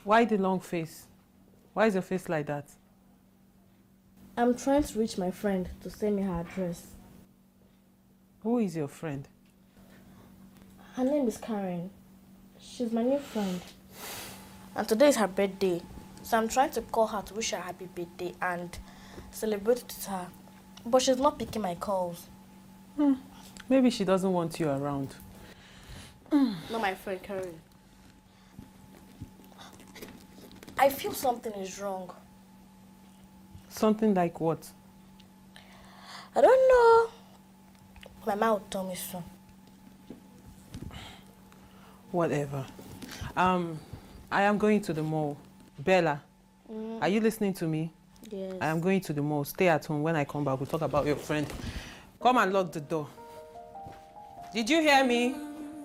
Why the long face? Why is your face like that? I'm trying to reach my friend to send me her address. Who is your friend? Her name is Karen. She's my new friend. And today is her birthday. So I'm trying to call her to wish her a happy birthday and celebrate with her. But she's not picking my calls. Maybe she doesn't want you around. Not my friend Karen. I feel something is wrong. Something like what? I don't know. My mom will tell me soon. Whatever. I am going to the mall. Bella, are you listening to me? Yes. I am going to the mall. Stay at home. When I come back, we'll talk about your friend. Come and lock the door. Did you hear me?